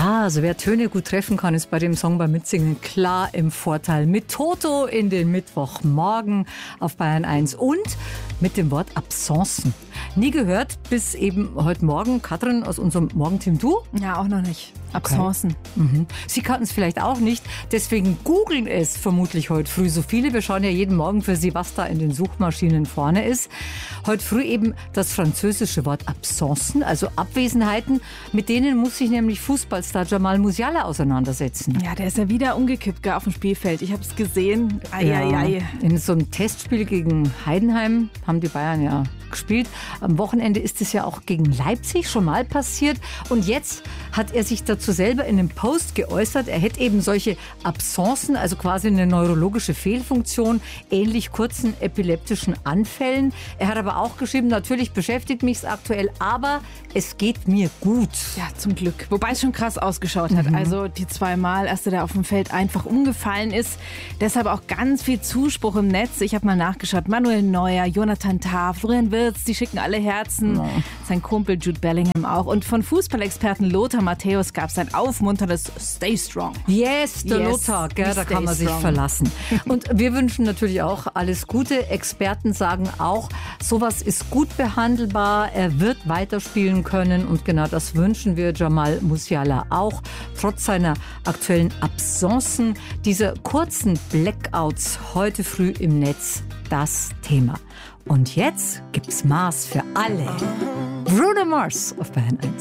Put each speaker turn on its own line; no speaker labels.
Ja, also wer Töne gut treffen kann, ist bei dem Song beim Mitsingen klar im Vorteil. Mit Toto in den Mittwochmorgen auf Bayern 1 und mit dem Wort Absenzen. Nie gehört, bis eben heute Morgen. Katrin aus unserem Morgenteam, du?
Ja, auch noch nicht. Absenzen.
Okay. Mhm. Sie kannten es vielleicht auch nicht, deswegen googeln es vermutlich heute früh so viele. Wir schauen ja jeden Morgen für Sie, was da in den Suchmaschinen vorne ist. Heute früh eben das französische Wort Absenzen, also Abwesenheiten. Mit denen muss sich nämlich Fußballstar Jamal Musiala auseinandersetzen.
Ja, der ist ja wieder umgekippt, gell, auf dem Spielfeld. Ich habe es gesehen.
Ja, in so einem Testspiel gegen Heidenheim haben die Bayern ja gespielt. Am Wochenende ist es ja auch gegen Leipzig schon mal passiert. Und jetzt hat er sich dazu selber in einem Post geäußert. Er hätte eben solche Absenzen, also quasi eine neurologische Fehlfunktion, ähnlich kurzen epileptischen Anfällen. Er hat aber auch geschrieben, natürlich beschäftigt mich es aktuell, aber es geht mir gut.
Ja, zum Glück. Wobei es schon krass ausgeschaut hat. Also die 2 Mal, als er da auf dem Feld einfach umgefallen ist. Deshalb auch ganz viel Zuspruch im Netz. Ich habe mal nachgeschaut. Manuel Neuer, Jonathan Tah, Florian Wirtz, die schicken alle Herzen. Ja. Sein Kumpel Jude Bellingham auch. Und von Fußballexperten Lothar Matthäus gab es ein aufmunterndes Stay Strong.
Yes, der Lothar, gell, da kann man sich verlassen. Und wir wünschen natürlich auch alles Gute. Experten sagen auch, sowas ist gut behandelbar. Er wird weiterspielen können und genau das wünschen wir Jamal Musiala auch. Trotz seiner aktuellen Absenzen, dieser kurzen Blackouts heute früh im Netz, das Thema. Und jetzt gibt's Maß für alle. Bruno Mars auf Bayern 1.